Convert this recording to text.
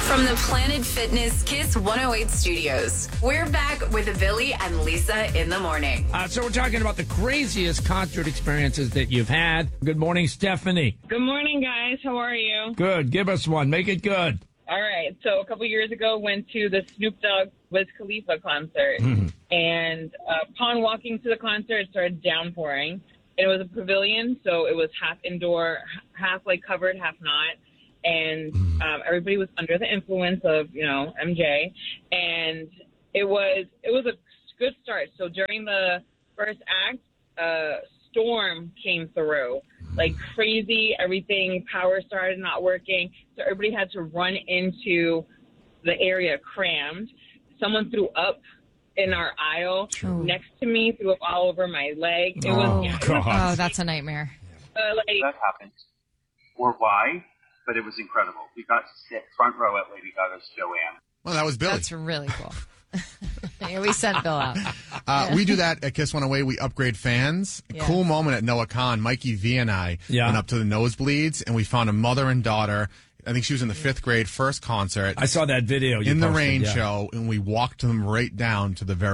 From the Planet Fitness Kiss 108 studios, we're back with Billy and Lisa in the morning. So we're talking about the craziest concert experiences that you've had. Good morning, Stephanie. Good morning, guys. How are you? Good. Give us one. Make it good. All right. So a couple years ago, went to the Snoop Dogg Wiz Khalifa concert. And upon walking to the concert, it started downpouring. And it was a pavilion, so it was half indoor, half like covered, half not. And everybody was under the influence of, MJ. And it was a good start. So during the first act, storm came through like crazy. Everything, power started not working. So everybody had to run into the area crammed. Someone threw up in our aisle next to me, threw up all over my leg. Oh, that's a nightmare. That happened. Or why? But it was incredible. We got to sit front row at Lady Gaga's Joanne. Well, that was Billy. That's really cool. Yeah, we sent Bill out. We do that at Kiss 108. We upgrade fans. Yeah. Cool moment at Noah Khan. Mikey V and I went up to the nosebleeds, and we found a mother and daughter. I think she was in the 5th grade, first concert. I saw that video. In the rain show, and we walked them right down to the very